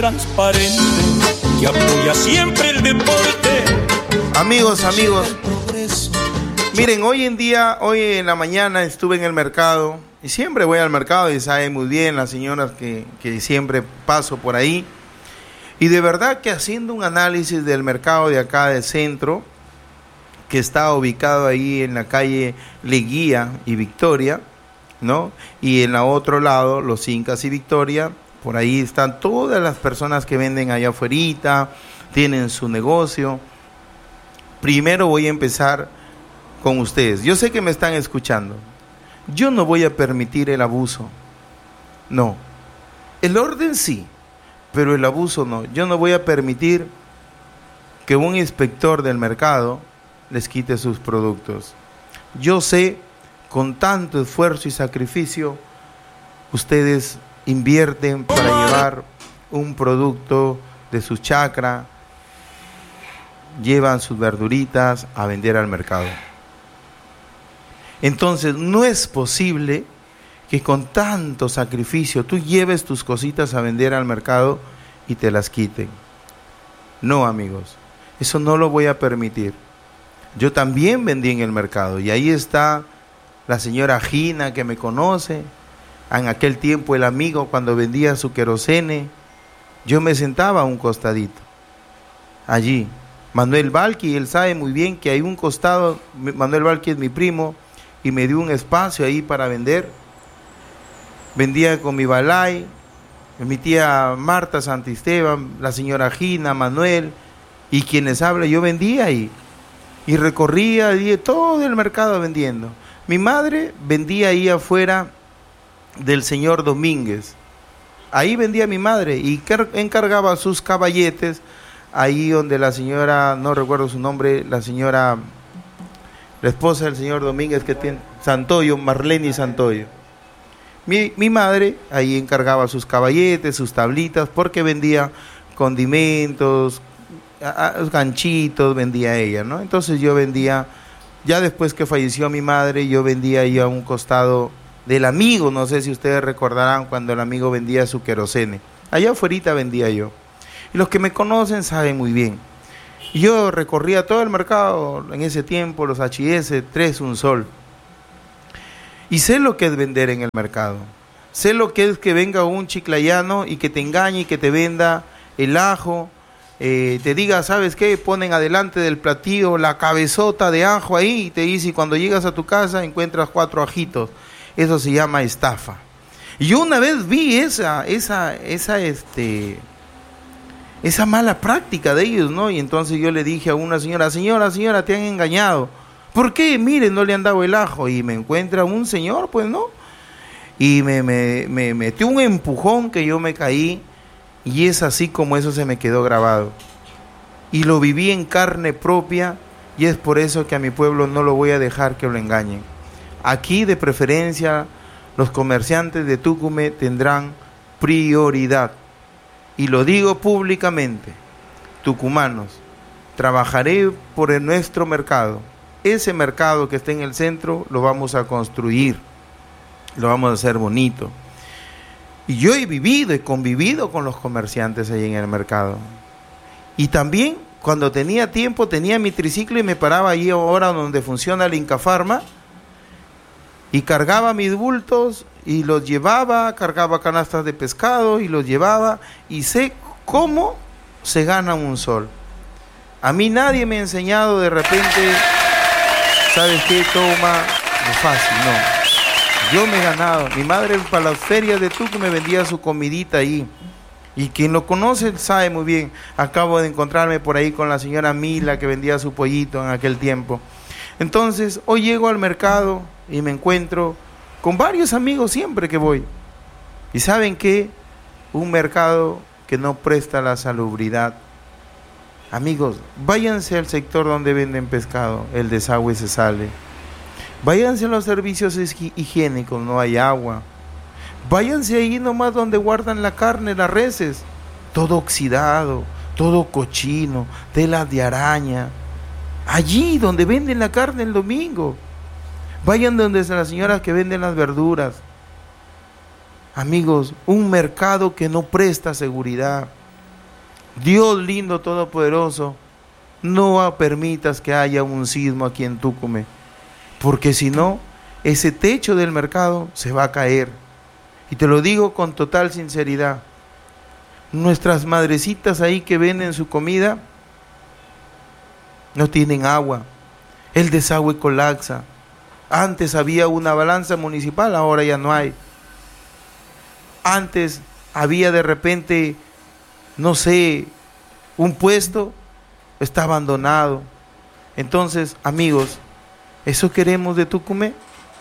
transparente que apoya siempre el deporte. Amigos, miren, hoy en la mañana estuve en el mercado, y siempre voy al mercado y saben muy bien las señoras que siempre paso por ahí, y de verdad que haciendo un análisis del mercado de acá del centro, que está ubicado ahí en la calle Leguía y Victoria, ¿no? Y en el otro lado, Los Incas y Victoria, por ahí están todas las personas que venden allá afuera, tienen su negocio. Primero voy a empezar con ustedes. Yo sé que me están escuchando. Yo no voy a permitir el abuso. No. El orden sí, pero el abuso no. Yo no voy a permitir que un inspector del mercado les quite sus productos. Yo sé, con tanto esfuerzo y sacrificio, ustedes invierten para llevar un producto de su chacra, llevan sus verduritas a vender al mercado. Entonces no es posible que con tanto sacrificio tú lleves tus cositas a vender al mercado y te las quiten. No, amigos, eso no lo voy a permitir. Yo también vendí en el mercado y ahí está la señora Gina, que me conoce. En aquel tiempo el amigo, cuando vendía su querosene, yo me sentaba a un costadito allí. Manuel Valqui, él sabe muy bien que hay un costado, Manuel Valqui es mi primo, y me dio un espacio ahí para vender. Vendía con mi balay, mi tía Marta Santisteban, la señora Gina, Manuel, y quienes hablan, yo vendía ahí. Y recorría todo el mercado vendiendo. Mi madre vendía ahí afuera del señor Domínguez. Ahí vendía mi madre y encargaba sus caballetes ahí donde la señora, no recuerdo su nombre, la esposa del señor Domínguez, que tiene Santoyo, Marlene Santoyo. Mi madre ahí encargaba sus caballetes, sus tablitas, porque vendía condimentos, ganchitos, vendía ella, ¿no? Entonces yo vendía, ya después que falleció mi madre, yo vendía ahí a un costado del amigo, no sé si ustedes recordarán cuando el amigo vendía su querosene. Allá afuera vendía yo. Y los que me conocen saben muy bien. Yo recorría todo el mercado en ese tiempo, los H&S, 3 un sol. Y sé lo que es vender en el mercado. Sé lo que es que venga un chiclayano y que te engañe y que te venda el ajo, te diga, ¿sabes qué? Ponen adelante del platillo la cabezota de ajo ahí y te dice, y cuando llegas a tu casa encuentras 4 ajitos. Eso se llama estafa. Y yo una vez vi esa mala práctica de ellos, ¿no? Y entonces yo le dije a una señora, te han engañado. ¿Por qué? Miren, no le han dado el ajo. Y me encuentra un señor, pues, ¿no? Y me metió un empujón que yo me caí. Y es así como eso se me quedó grabado. Y lo viví en carne propia, y es por eso que a mi pueblo no lo voy a dejar que lo engañen. Aquí, de preferencia, los comerciantes de Tucumán tendrán prioridad. Y lo digo públicamente, tucumanos, trabajaré por nuestro mercado. Ese mercado que está en el centro lo vamos a construir, lo vamos a hacer bonito. Y yo he convivido con los comerciantes ahí en el mercado. Y también, cuando tenía tiempo, tenía mi triciclo y me paraba ahí ahora donde funciona el Inca Pharma, y cargaba mis bultos y los llevaba, cargaba canastas de pescado y los llevaba, y sé cómo se gana un sol. A mí nadie me ha enseñado de repente, ¿sabes qué? Toma, es fácil, no. Yo me he ganado. Mi madre para las ferias de Tucumán me vendía su comidita ahí. Y quien lo conoce sabe muy bien. Acabo de encontrarme por ahí con la señora Mila, que vendía su pollito en aquel tiempo. Entonces, hoy llego al mercado y me encuentro con varios amigos siempre que voy. ¿Y saben qué? Un mercado que no presta la salubridad. Amigos, váyanse al sector donde venden pescado, el desagüe se sale. Váyanse a los servicios higiénicos, no hay agua. Váyanse ahí nomás donde guardan la carne, las reses. Todo oxidado, todo cochino, telas de araña. Allí donde venden la carne el domingo. Vayan donde las señoras que venden las verduras. Amigos, un mercado que no presta seguridad. Dios lindo, todopoderoso, no permitas que haya un sismo aquí en Tucumán, porque si no, ese techo del mercado se va a caer. Y te lo digo con total sinceridad. Nuestras madrecitas ahí que venden su comida no tienen agua. El desagüe colapsa. Antes había una balanza municipal, ahora ya no hay. Antes había de repente, no sé, un puesto, está abandonado. Entonces, amigos, ¿eso queremos de Tucumán?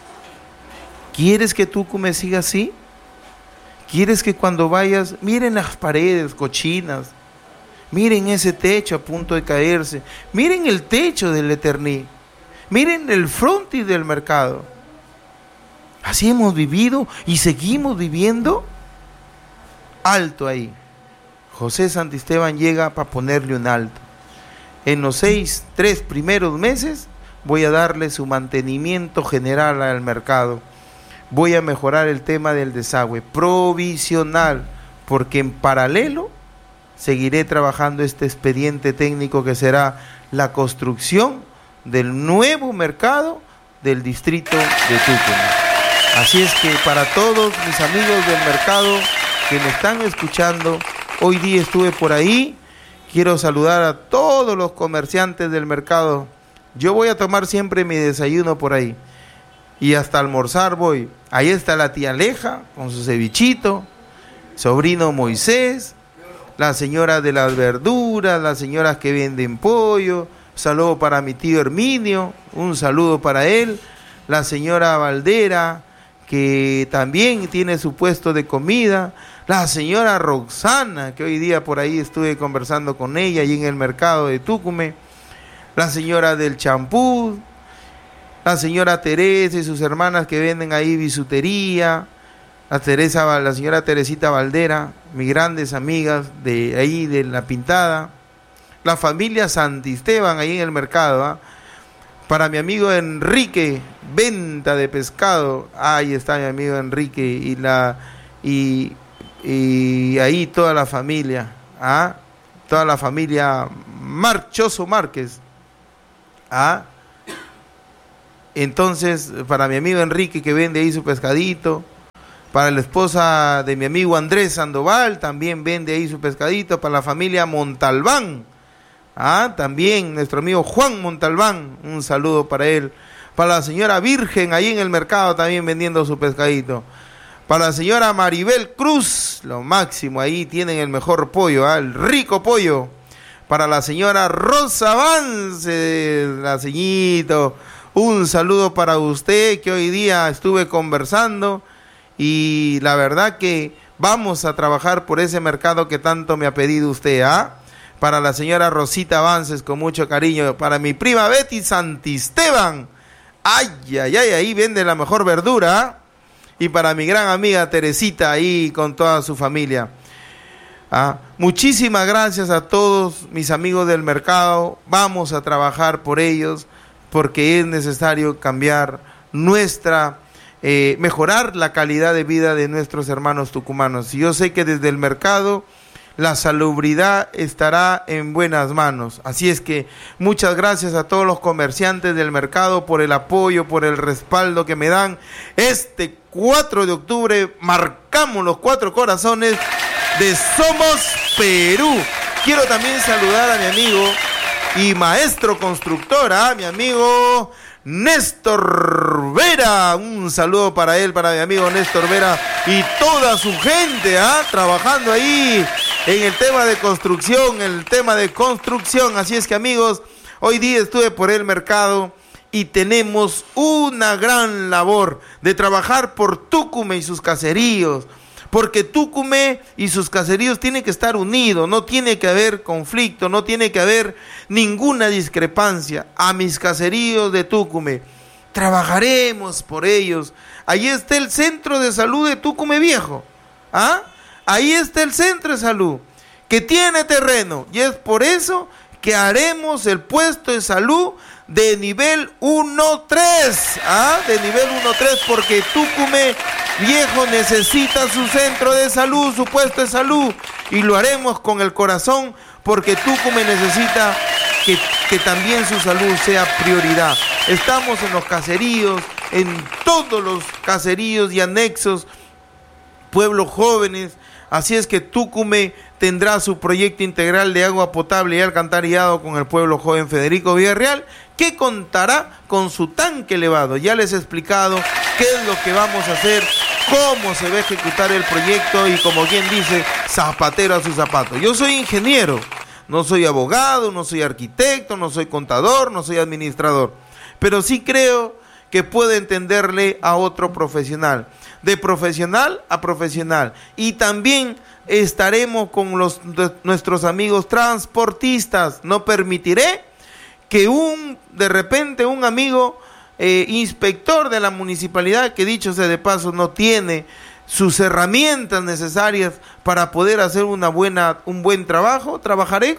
¿Quieres que Tucumán siga así? ¿Quieres que cuando vayas, miren las paredes cochinas, miren ese techo a punto de caerse, miren el techo del Eterní, miren el frontis del mercado? Así hemos vivido y seguimos viviendo. Alto ahí. José Santisteban llega para ponerle un alto. En los 3 primeros meses voy a darle su mantenimiento general al mercado. Voy a mejorar el tema del desagüe provisional, porque en paralelo seguiré trabajando este expediente técnico que será la construcción del nuevo mercado del distrito de Tucumán. Así es que para todos mis amigos del mercado que me están escuchando, hoy día estuve por ahí, quiero saludar a todos los comerciantes del mercado. Yo voy a tomar siempre mi desayuno por ahí. Y hasta almorzar voy. Ahí está la tía Aleja con su cevichito, sobrino Moisés, la señora de las verduras, las señoras que venden pollo. Saludo para mi tío Herminio, un saludo para él. La señora Valdera, que también tiene su puesto de comida. La señora Roxana, que hoy día por ahí estuve conversando con ella, allí en el mercado de Tucumán. La señora del champú. La señora Teresa y sus hermanas que venden ahí bisutería, la señora Teresita Valdera, mis grandes amigas de ahí de La Pintada, la familia Santisteban ahí en el mercado, ¿eh? Para mi amigo Enrique, venta de pescado, ahí está mi amigo Enrique y ahí toda la familia, ¿ah? Toda la familia Marchoso Márquez, ¿ah? Entonces, para mi amigo Enrique que vende ahí su pescadito, para la esposa de mi amigo Andrés Sandoval, también vende ahí su pescadito, para la familia Montalbán, también nuestro amigo Juan Montalbán, un saludo para él, para la señora Virgen ahí en el mercado también vendiendo su pescadito, para la señora Maribel Cruz, lo máximo, ahí tienen el mejor pollo, el rico pollo, para la señora Rosa Vance, la ceñito. Un saludo para usted, que hoy día estuve conversando y la verdad que vamos a trabajar por ese mercado que tanto me ha pedido usted, Para la señora Rosita Avances, con mucho cariño. Para mi prima Betty Santisteban, ahí vende la mejor verdura, Y para mi gran amiga Teresita, ahí con toda su familia. Muchísimas gracias a todos mis amigos del mercado. Vamos a trabajar por ellos, porque es necesario cambiar mejorar la calidad de vida de nuestros hermanos tucumanos. Y yo sé que desde el mercado la salubridad estará en buenas manos. Así es que muchas gracias a todos los comerciantes del mercado por el apoyo, por el respaldo que me dan. Este 4 de octubre marcamos los 4 corazones de Somos Perú. Quiero también saludar a mi amigo y maestro constructor, mi amigo Néstor Vera. Un saludo para él, para mi amigo Néstor Vera y toda su gente, trabajando ahí en el tema de construcción, Así es que, amigos, hoy día estuve por el mercado y tenemos una gran labor de trabajar por Tucumán y sus caseríos. Porque Tucumán y sus caseríos tienen que estar unidos, no tiene que haber conflicto, no tiene que haber ninguna discrepancia. A mis caseríos de Tucumán, trabajaremos por ellos. Ahí está el centro de salud de Tucumán Viejo. Ahí está el centro de salud, que tiene terreno, y es por eso que haremos el puesto de salud de nivel 1-3, de nivel 1-3, porque Tucumán Viejo necesita su centro de salud, su puesto de salud, y lo haremos con el corazón, porque Tucumán necesita que también su salud sea prioridad. Estamos en los caseríos, en todos los caseríos y anexos, pueblos jóvenes, así es que Tucumán tendrá su proyecto integral de agua potable y alcantarillado con el pueblo joven Federico Villarreal, que contará con su tanque elevado. Ya les he explicado qué es lo que vamos a hacer, cómo se va a ejecutar el proyecto y, como quien dice, zapatero a su zapato. Yo soy ingeniero, no soy abogado, no soy arquitecto, no soy contador, no soy administrador, pero sí creo que puedo entenderle a otro profesional, de profesional a profesional. Y también estaremos con nuestros amigos transportistas. No permitiré que de repente un amigo inspector de la municipalidad, que dicho sea de paso no tiene sus herramientas necesarias para poder hacer un buen trabajo, trabajaré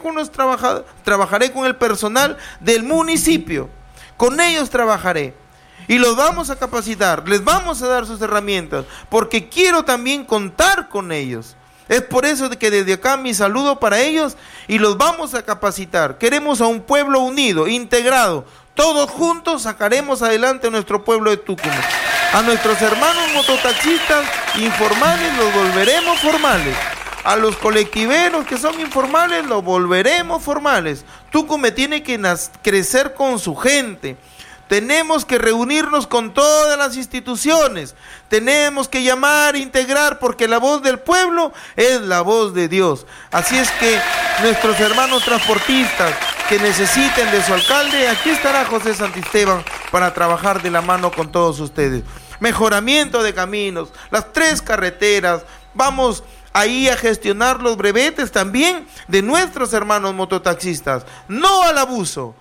con el personal del municipio, con ellos trabajaré. Y los vamos a capacitar, les vamos a dar sus herramientas, porque quiero también contar con ellos. Es por eso que desde acá mi saludo para ellos y los vamos a capacitar. Queremos a un pueblo unido, integrado. Todos juntos sacaremos adelante a nuestro pueblo de Tucumán. A nuestros hermanos mototaxistas informales los volveremos formales. A los colectiveros que son informales los volveremos formales. Tucumán tiene que crecer con su gente. Tenemos que reunirnos con todas las instituciones, tenemos que llamar, integrar, porque la voz del pueblo es la voz de Dios. Así es que nuestros hermanos transportistas que necesiten de su alcalde, aquí estará José Santisteban para trabajar de la mano con todos ustedes. Mejoramiento de caminos, las 3 carreteras, vamos ahí a gestionar los brevetes también de nuestros hermanos mototaxistas. No al abuso,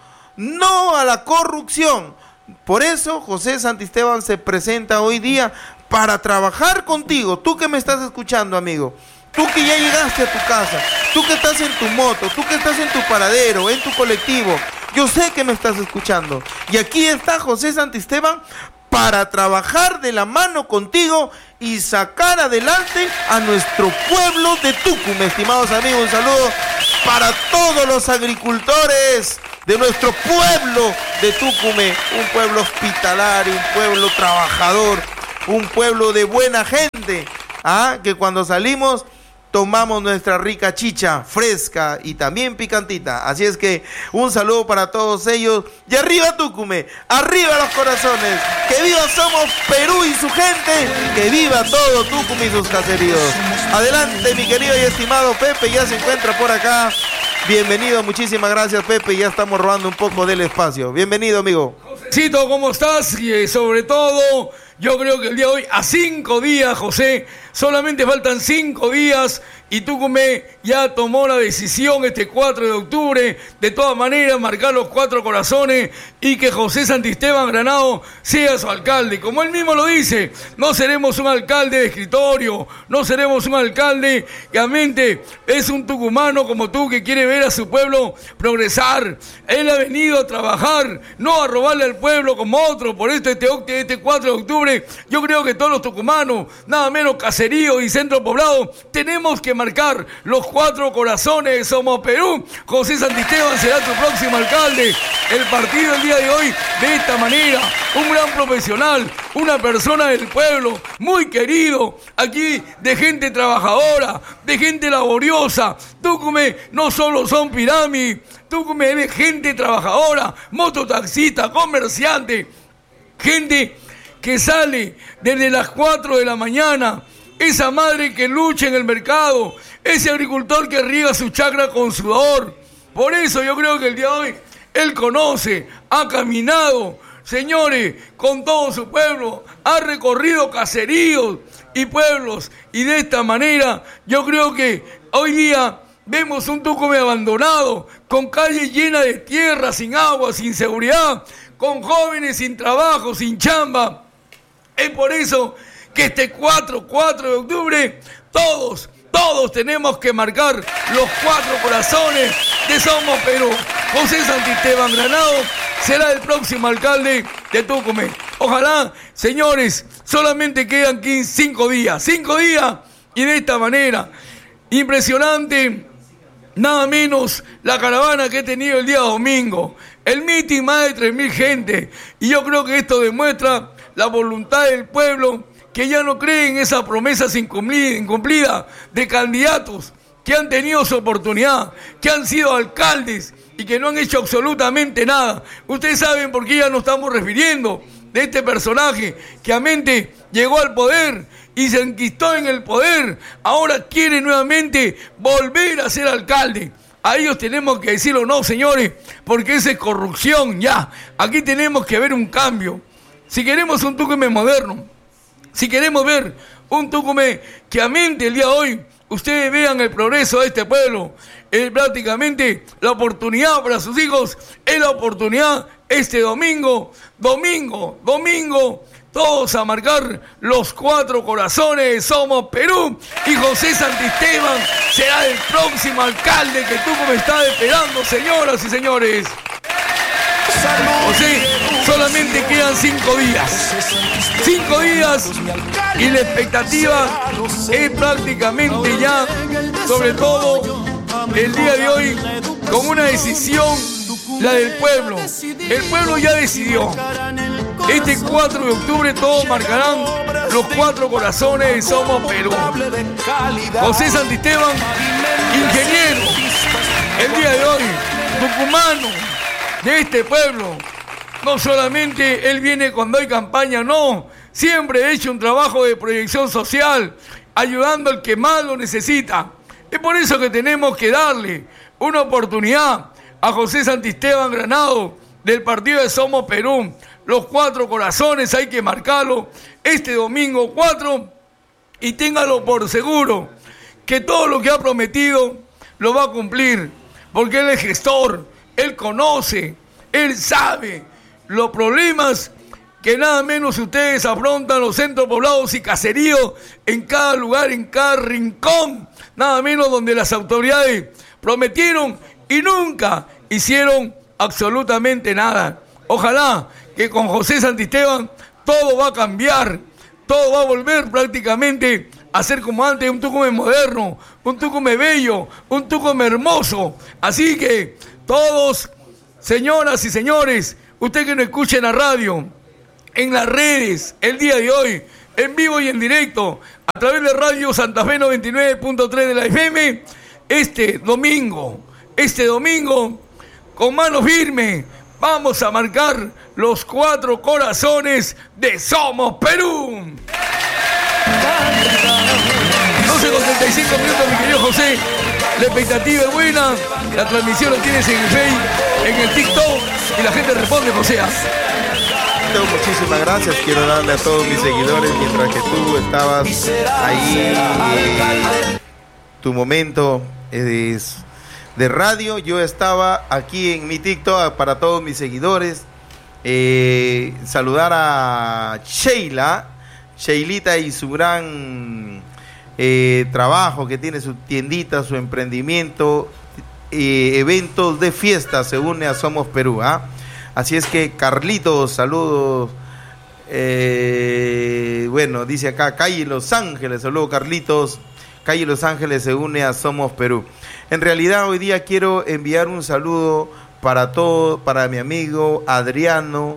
no a la corrupción. Por eso José Santisteban se presenta hoy día para trabajar contigo. Tú que me estás escuchando, amigo, tú que ya llegaste a tu casa, tú que estás en tu moto, tú que estás en tu paradero, en tu colectivo, yo sé que me estás escuchando. Y aquí está José Santisteban para trabajar de la mano contigo y sacar adelante a nuestro pueblo de Tucumán. Estimados amigos, un saludo para todos los agricultores de nuestro pueblo de Tucumán, un pueblo hospitalario, un pueblo trabajador, un pueblo de buena gente, que cuando salimos tomamos nuestra rica chicha fresca y también picantita. Así es que un saludo para todos ellos. Y arriba Tucumán, arriba los corazones. Que viva Somos Perú y su gente. Que viva todo Tucumán y sus caseríos. Adelante, mi querido y estimado Pepe, ya se encuentra por acá. Bienvenido, muchísimas gracias, Pepe. Ya estamos robando un poco del espacio. Bienvenido, amigo. Josécito, ¿cómo estás? Y sobre todo, yo creo que el día de hoy, a 5 días, José, solamente faltan 5 días y Tucumán ya tomó la decisión este 4 de octubre, de todas maneras, marcar los 4 corazones y que José Santisteban Granado sea su alcalde. Como él mismo lo dice, no seremos un alcalde de escritorio, no seremos un alcalde que realmente es un tucumano como tú que quiere ver a su pueblo progresar. Él ha venido a trabajar, no a robarle al pueblo como otro. Por esto este 4 de octubre, yo creo que todos los tucumanos, nada menos caseríos y centro poblado, tenemos que marcar los 4 corazones de Somos Perú. José Santisteban será tu próximo alcalde. El partido el día de hoy, de esta manera, un gran profesional, una persona del pueblo, muy querido, aquí de gente trabajadora, de gente laboriosa. Tucumán no solo son pirámides, Tucumán es gente trabajadora, mototaxista, comerciante, gente que sale desde las 4 de la mañana, esa madre que lucha en el mercado, ese agricultor que riega su chacra con sudor. Por eso yo creo que el día de hoy él conoce, ha caminado, señores, con todo su pueblo, ha recorrido caseríos y pueblos, y de esta manera yo creo que hoy día vemos un Tucumán abandonado, con calles llenas de tierra, sin agua, sin seguridad, con jóvenes sin trabajo, sin chamba. Es por eso que este 4 de octubre, todos tenemos que marcar los 4 corazones de Somos Perú. José Santisteban Granado será el próximo alcalde de Tucumán. Ojalá, señores, solamente quedan 5 días, y de esta manera Impresionante, nada menos la caravana que he tenido el día domingo. El mitin, más de 3.000 gente. Y yo creo que esto demuestra la voluntad del pueblo, que ya no cree en esas promesas incumplidas de candidatos que han tenido su oportunidad, que han sido alcaldes y que no han hecho absolutamente nada. Ustedes saben por qué ya nos estamos refiriendo de este personaje que a mente llegó al poder y se enquistó en el poder. Ahora quiere nuevamente volver a ser alcalde. A ellos tenemos que decirlo, no, señores, porque esa es corrupción, ya. Aquí tenemos que ver un cambio. Si queremos un Tucumán moderno, si queremos ver un Tucumán que a mente el día de hoy ustedes vean el progreso de este pueblo, prácticamente la oportunidad para sus hijos es la oportunidad este domingo, todos a marcar los 4 corazones de Somos Perú, y José Santisteban será el próximo alcalde que Tucumán está esperando, señoras y señores. José, solamente quedan 5 días. 5 días y la expectativa es prácticamente ya, sobre todo el día de hoy, con una decisión, la del pueblo. El pueblo ya decidió. Este 4 de octubre todos marcarán los 4 corazones de Somos Perú. José Santisteban, ingeniero, el día de hoy, tucumano de este pueblo. No solamente él viene cuando hay campaña, no. Siempre ha hecho un trabajo de proyección social, ayudando al que más lo necesita. Es por eso que tenemos que darle una oportunidad a José Santisteban Granado, del partido de Somos Perú. Los 4 corazones hay que marcarlo este domingo 4, y téngalo por seguro que todo lo que ha prometido lo va a cumplir, porque él es gestor, él conoce, él sabe los problemas que nada menos ustedes afrontan, los centros poblados y caseríos, en cada lugar, en cada rincón, nada menos donde las autoridades prometieron y nunca hicieron absolutamente nada. Ojalá que con José Santisteban todo va a cambiar, todo va a volver prácticamente a ser como antes, un Tucumán moderno, un Tucumán bello, un Tucumán hermoso. Así que todos, señoras y señores, usted que nos escuche en la radio, en las redes, el día de hoy, en vivo y en directo, a través de Radio Santa Fe 99.3 de la FM, este domingo, con mano firme, vamos a marcar los 4 corazones de Somos Perú. 12:35 minutos, mi querido José. La expectativa es buena, la transmisión la tienes en el Facebook, en el TikTok, y la gente responde, José. Muchísimas gracias. Quiero darle a todos mis seguidores, mientras que tú estabas ahí, tu momento es de radio, yo estaba aquí en mi TikTok para todos mis seguidores. Saludar a Sheilita y su gran trabajo que tiene, su tiendita, su emprendimiento, eventos de fiesta, se une a Somos Perú, ¿ah? Así es que Carlitos, saludos. Bueno, dice acá Calle Los Ángeles, saludos Carlitos. Calle Los Ángeles se une a Somos Perú. En realidad hoy día quiero enviar un saludo para mi amigo Adriano,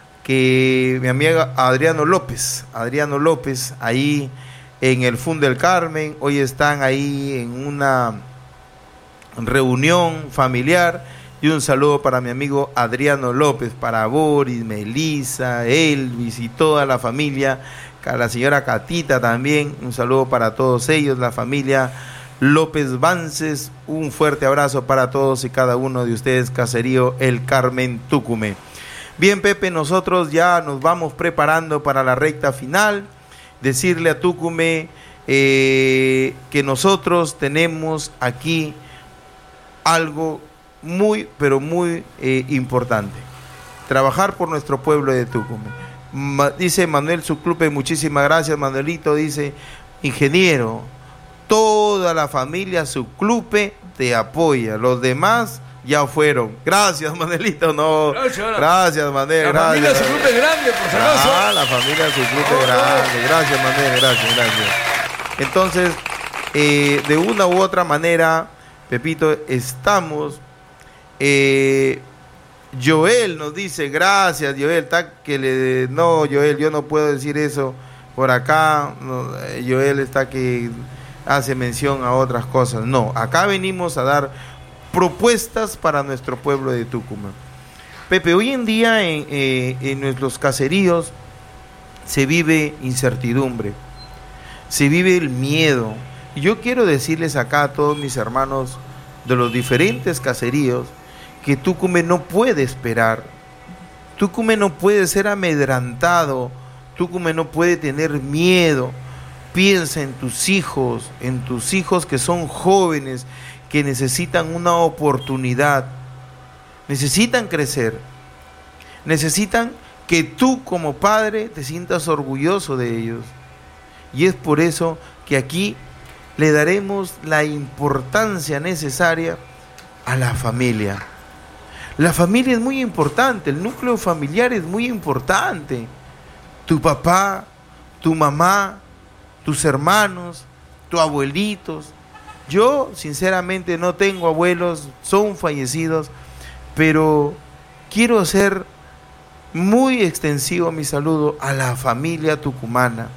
Adriano López, ahí en el Fund del Carmen. Hoy están ahí en una reunión familiar. Y un saludo para mi amigo Adriano López, para Boris, Melissa, Elvis y toda la familia, a la señora Catita también, un saludo para todos ellos, la familia López Vances, un fuerte abrazo para todos y cada uno de ustedes, Caserío El Carmen, Tucumán. Bien, Pepe, nosotros ya nos vamos preparando para la recta final, decirle a Tucumán que nosotros tenemos aquí algo muy, pero muy importante: trabajar por nuestro pueblo de Tucumán. Dice Manuel Suclupe, muchísimas gracias, Manuelito. Dice: ingeniero, toda la familia Suclupe te apoya, los demás ya fueron. Gracias, Manuelito. No, gracias, Manuel. La familia Suclupe es grande, por si acaso. La familia Suclupe es grande. Gracias, Manuel. Gracias. Entonces, de una u otra manera, Pepito, estamos... Joel nos dice, gracias Joel, no Joel, yo no puedo decir eso por acá, no, Joel está que hace mención a otras cosas. No, acá venimos a dar propuestas para nuestro pueblo de Tucumán. Pepe, hoy en día en nuestros caseríos se vive incertidumbre, se vive el miedo. Y yo quiero decirles acá a todos mis hermanos de los diferentes caseríos que Tucumán no puede esperar, Tucumán no puede ser amedrantado, Tucumán no puede tener miedo. Piensa en tus hijos que son jóvenes, que necesitan una oportunidad, necesitan crecer, necesitan que tú como padre te sientas orgulloso de ellos. Y es por eso que aquí le daremos la importancia necesaria a la familia. La familia es muy importante, el núcleo familiar es muy importante. Tu papá, tu mamá, tus hermanos, tus abuelitos. Yo sinceramente no tengo abuelos, son fallecidos, pero quiero hacer muy extensivo mi saludo a la familia tucumana.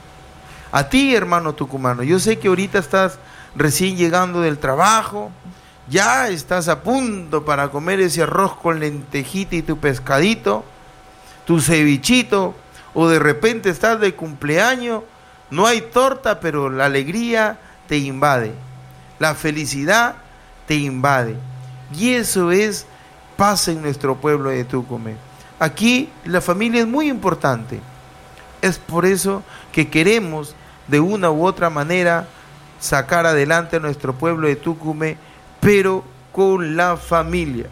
A ti, hermano tucumano, yo sé que ahorita estás recién llegando del trabajo, ya estás a punto para comer ese arroz con lentejita y tu pescadito, tu cevichito, o de repente estás de cumpleaños, no hay torta, pero la alegría te invade, la felicidad te invade. Y eso pasa en nuestro pueblo de Tucumán. Aquí la familia es muy importante. Es por eso que queremos de una u otra manera sacar adelante a nuestro pueblo de Tucumán, pero con la familia,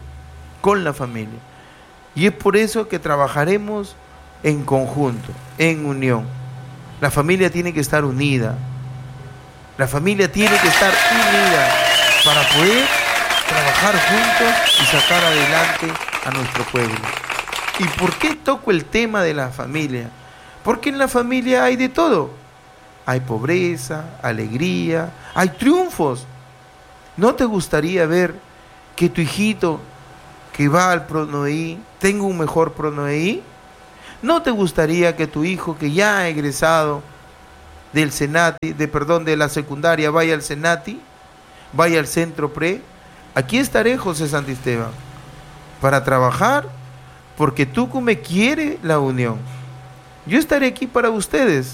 Y es por eso que trabajaremos en conjunto, en unión. La familia tiene que estar unida. La familia tiene que estar unida para poder trabajar juntos y sacar adelante a nuestro pueblo. ¿Y por qué toco el tema de la familia? Porque en la familia hay de todo. Hay pobreza, alegría, hay triunfos. ¿No te gustaría ver que tu hijito que va al PRONOEI tenga un mejor PRONOEI? ¿No te gustaría que tu hijo que ya ha egresado del Senati, de la secundaria, vaya al Senati, vaya al centro pre? Aquí estaré, José Santisteban, para trabajar, porque Tucumán quiere la unión. Yo estaré aquí para ustedes.